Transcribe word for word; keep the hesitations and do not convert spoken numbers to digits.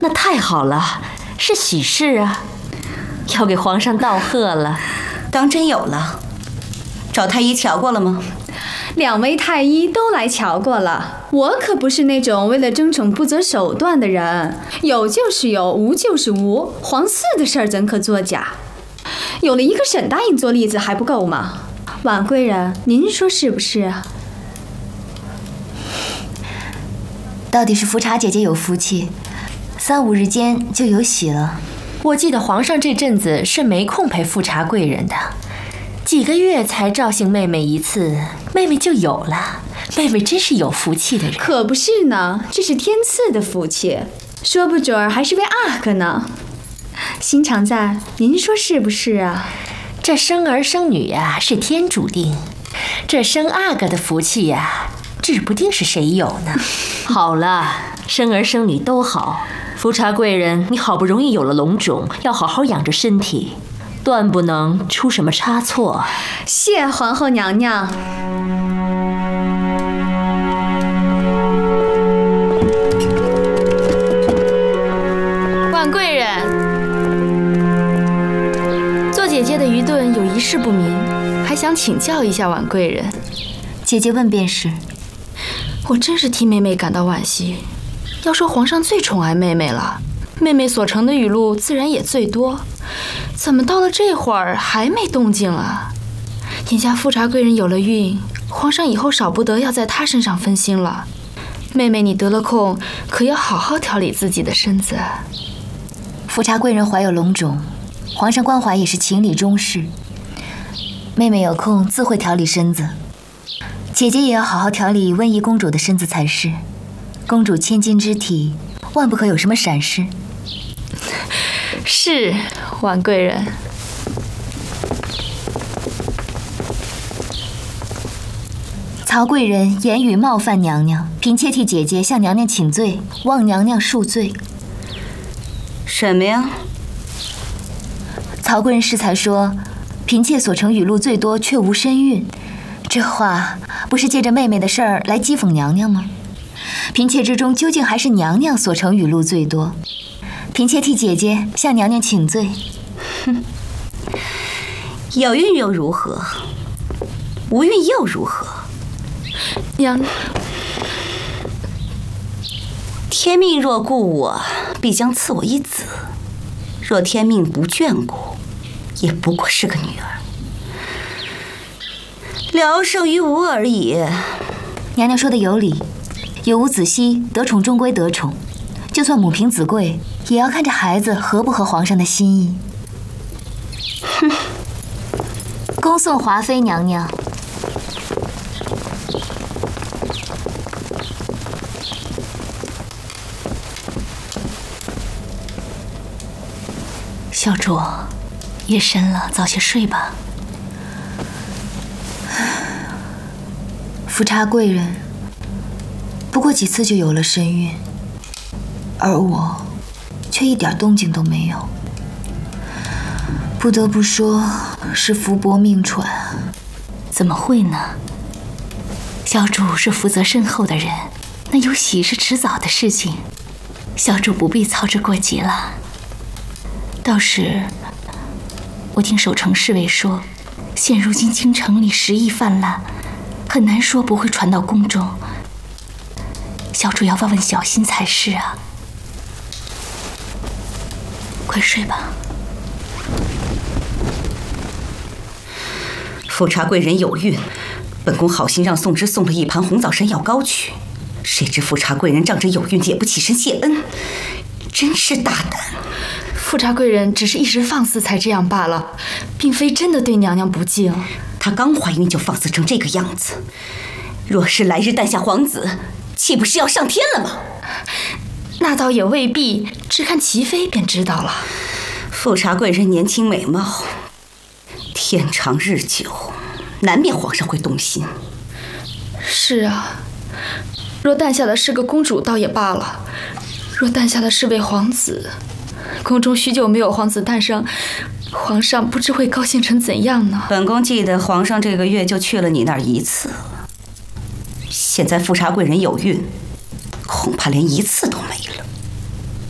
那太好了，是喜事啊，要给皇上道贺了。 当真有了？找太医瞧过了吗？ 两位太医都来瞧过了，我可不是那种为了争宠不择手段的人，有就是有，无就是无，皇嗣的事儿怎可作假？有了一个沈大爷做例子还不够吗？婉贵人，您说是不是啊？ 到底是福茶姐姐有福气，三五日间就有喜了。 我记得皇上这阵子是没空陪富察贵人的，几个月才照幸妹妹一次，妹妹就有了。妹妹真是有福气的人。 可不是呢，这是天赐的福气，说不准还是位阿哥呢。新常在，您说是不是啊？ 这生儿生女呀、啊、是天注定，这生阿哥的福气呀、啊，指不定是谁有呢。好了，生儿生女都好。福茶贵人，你好不容易有了龙种，要好好养着身体，断不能出什么差错。 谢皇后娘娘。 婉贵人，做姐姐的愚钝有一事不明，还想请教一下婉贵人。 姐姐问便是。 我真是替妹妹感到惋惜。要说皇上最宠爱妹妹了，妹妹所成的语录自然也最多，怎么到了这会儿还没动静啊？眼下富察贵人有了孕，皇上以后少不得要在她身上分心了。妹妹你得了空，可要好好调理自己的身子。 富察贵人怀有龙种，皇上关怀也是情理中事。妹妹有空自会调理身子，姐姐也要好好调理温宜公主的身子才是。公主千金之体，万不可有什么闪失。 是，婉贵人。 曹贵人言语冒犯娘娘，嫔妾替姐姐向娘娘请罪，望娘娘恕罪。 什么呀？ 曹贵人适才说，嫔妾所成语录最多，却无身孕。这话不是借着妹妹的事儿来讥讽娘娘吗？嫔妾之中究竟还是娘娘所成语录最多，嫔妾替姐姐向娘娘请罪。 哼，有孕又如何？无孕又如何？ 娘， 天命若顾我，必将赐我一子；若天命不眷顾，也不过是个女儿，聊胜于无而已。 娘娘说的有理。有无子息，得宠终归得宠，就算母凭子贵，也要看这孩子合不合皇上的心意。 哼！ 恭送华妃娘娘。 小主，夜深了，早些睡吧。 福察贵人不过几次就有了身孕，而我却一点动静都没有。不得不说是福薄命喘。 怎么会呢？小主是福泽深厚的人，那有喜是迟早的事情，小主不必操之过急了。倒是我听守城侍卫说，现如今京城里时疫泛滥，很难说不会传到宫中。小主要万分小心才是啊！快睡吧。 富察贵人有孕，本宫好心让宋芝送了一盘红枣神药膏去，谁知富察贵人仗着有孕也不起身谢恩，真是大胆。 富察贵人只是一时放肆才这样罢了，并非真的对娘娘不敬。 她刚怀孕就放肆成这个样子，若是来日诞下皇子，岂不是要上天了吗？ 那倒也未必，只看齐妃便知道了。 富察贵人年轻美貌，天长日久，难免皇上会动心。 是啊，若诞下的是个公主倒也罢了，若诞下的是位皇子，宫中许久没有皇子诞生，皇上不知会高兴成怎样呢？ 本宫记得皇上这个月就去了你那儿一次，现在富察贵人有孕，恐怕连一次都没了。